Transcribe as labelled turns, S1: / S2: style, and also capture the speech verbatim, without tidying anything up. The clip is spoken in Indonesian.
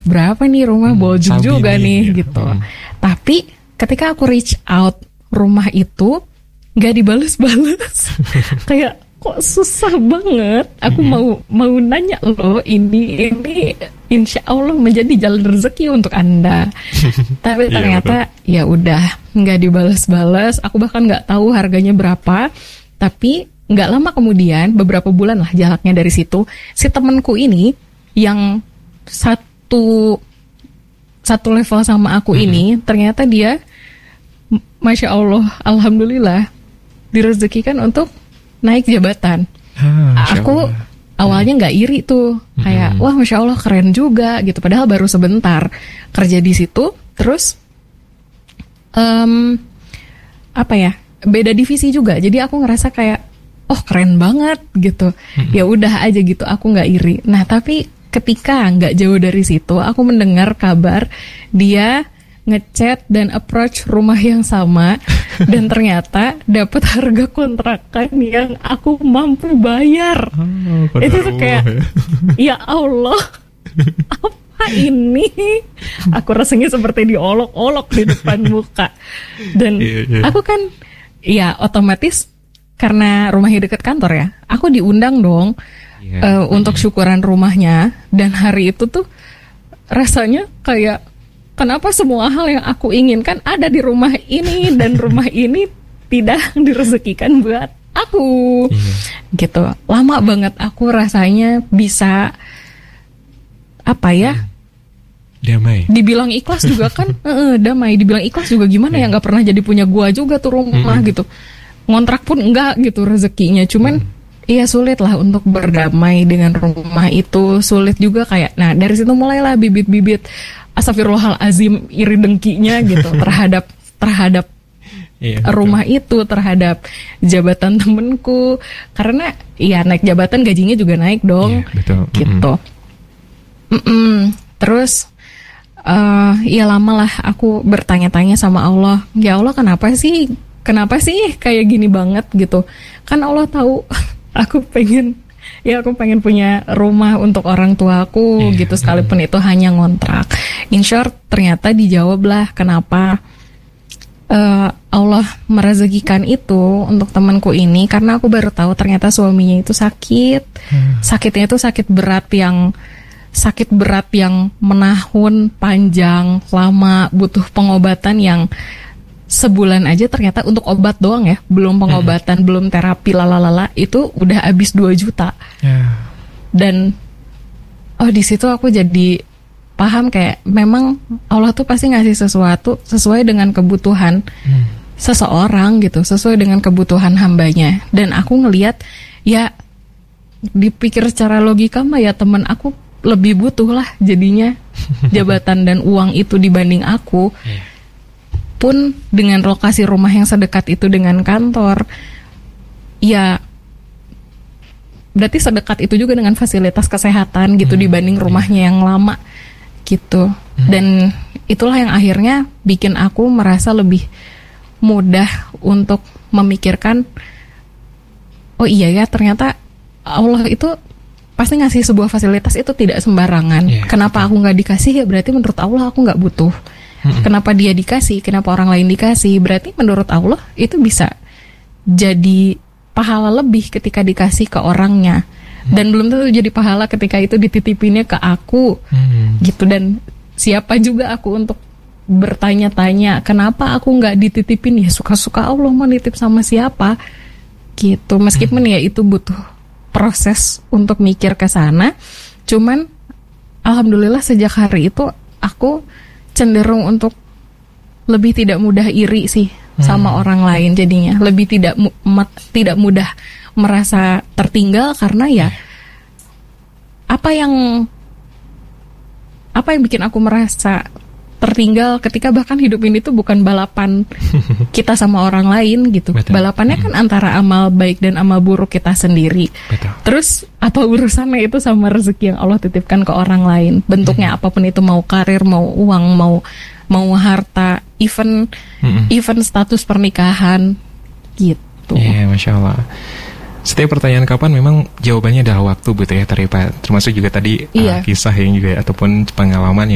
S1: berapa nih rumah,
S2: hmm,
S1: boljum juga nih
S2: ya.
S1: gitu.
S2: Hmm.
S1: Tapi ketika aku reach out rumah itu nggak dibales-bales, kayak kok susah banget. Aku hmm. mau mau nanya loh, ini ini insya Allah menjadi jalan rezeki untuk Anda. Tapi ternyata ya udah nggak dibales-bales. Aku bahkan nggak tahu harganya berapa. Tapi nggak lama kemudian, beberapa bulan lah jaraknya dari situ, si temanku ini yang satu satu level sama aku hmm. ini, ternyata dia, masya Allah, alhamdulillah, direzekikan untuk naik jabatan. Ah, aku Allah. Awalnya nggak iri tuh, kayak hmm. wah masya Allah keren juga gitu. Padahal baru sebentar kerja di situ, terus um, apa ya, beda divisi juga. Jadi aku ngerasa kayak oh keren banget gitu. Hmm. Ya udah aja gitu, aku nggak iri. Nah tapi ketika nggak jauh dari situ, aku mendengar kabar dia ngechat dan approach rumah yang sama dan ternyata dapat harga kontrakan yang aku mampu bayar. Oh, itu tuh kayak ya Allah, apa ini? Aku rasanya seperti diolok-olok di depan muka. Dan yeah, yeah. aku kan ya otomatis karena rumahnya dekat kantor ya, aku diundang dong yeah. uh, untuk syukuran rumahnya. Dan hari itu tuh rasanya kayak kenapa semua hal yang aku inginkan ada di rumah ini dan rumah ini tidak direzekikan buat aku. Iya. Gitu. Lama banget aku rasanya bisa apa ya?
S2: Damai.
S1: Dibilang ikhlas juga kan, e-e, damai. Dibilang ikhlas juga gimana yeah. ya, nggak pernah jadi punya gua juga tuh rumah mm-hmm. gitu. Ngontrak pun enggak gitu rezekinya. Cuman mm. iya sulit lah untuk berdamai dengan rumah itu. Sulit juga kayak, nah dari situ mulailah bibit-bibit astagfirullahalazim iri dengkinya gitu terhadap terhadap iya, rumah itu, terhadap jabatan temenku, karena ya naik jabatan gajinya juga naik dong. Iya, betul. Gitu. Mm-mm. Terus uh, ya lama lah aku bertanya-tanya sama Allah, ya Allah kenapa sih kenapa sih kayak gini banget gitu. Kan Allah tahu aku pengen ya aku pengen punya rumah untuk orang tuaku yeah, gitu, sekalipun yeah. itu hanya ngontrak. In short, ternyata dijawablah kenapa uh, Allah merezekikan itu untuk temanku ini, karena aku baru tahu ternyata suaminya itu sakit. Hmm. Sakitnya itu sakit berat yang sakit berat yang menahun, panjang, lama, butuh pengobatan yang sebulan aja ternyata untuk obat doang ya, belum pengobatan, hmm. belum terapi lalalala, itu udah habis dua juta. Yeah. Dan oh di situ aku jadi paham kayak memang Allah tuh pasti ngasih sesuatu sesuai dengan kebutuhan hmm. seseorang gitu, sesuai dengan kebutuhan hambanya. Dan aku ngelihat ya dipikir secara logika mah ya teman aku lebih butuh lah jadinya jabatan dan uang itu dibanding aku. Yeah. Pun dengan lokasi rumah yang sedekat itu dengan kantor, ya berarti sedekat itu juga dengan fasilitas kesehatan gitu hmm. dibanding rumahnya yang lama gitu. Hmm. Dan itulah yang akhirnya bikin aku merasa lebih mudah untuk memikirkan, oh iya ya ternyata Allah itu pasti ngasih sebuah fasilitas itu tidak sembarangan. Yeah, kenapa betul. Aku nggak dikasih, ya berarti menurut Allah aku nggak butuh. Hmm. Kenapa dia dikasih, kenapa orang lain dikasih, berarti menurut Allah itu bisa jadi pahala lebih ketika dikasih ke orangnya. Dan belum tentu jadi pahala ketika itu dititipinnya ke aku hmm. gitu. Dan siapa juga aku untuk bertanya-tanya kenapa aku nggak dititipin, ya suka-suka Allah mau nitip sama siapa gitu. Meskipun hmm. ya itu butuh proses untuk mikir ke sana. Cuman alhamdulillah sejak hari itu aku cenderung untuk lebih tidak mudah iri sih hmm. sama orang lain, jadinya lebih tidak mu- mat- tidak mudah merasa tertinggal, karena ya apa yang apa yang bikin aku merasa tertinggal ketika bahkan hidup ini tuh bukan balapan kita sama orang lain gitu. Betul. Balapannya kan antara amal baik dan amal buruk kita sendiri. Betul. Terus apa urusannya itu sama rezeki yang Allah titipkan ke orang lain, bentuknya hmm. apapun itu, mau karir, mau uang, mau mau harta, even hmm. even status pernikahan gitu.
S2: Iya, yeah, Masya Allah. Setiap pertanyaan kapan memang jawabannya adalah waktu, betul ya, Tarifa. Termasuk juga tadi iya. uh, kisah yang juga ataupun pengalaman